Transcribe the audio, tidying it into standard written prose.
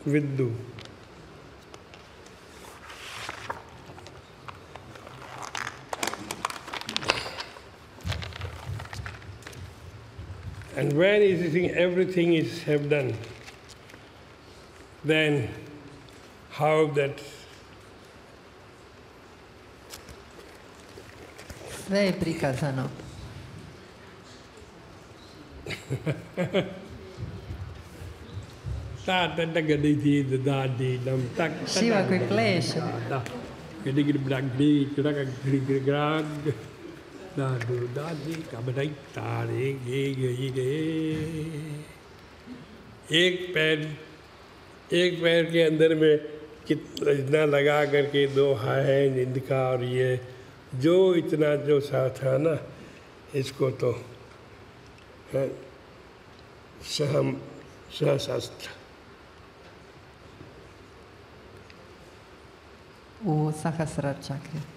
Viddu. And when everything is have done, then how that sve je prikazano. Šiva koji pleše. एक पैर के अंदर में इतना लगा करके दो है नींद का और ये जो इतना जो सा था ना, इसको तो सहशास्त्र U Sahasrara čakri.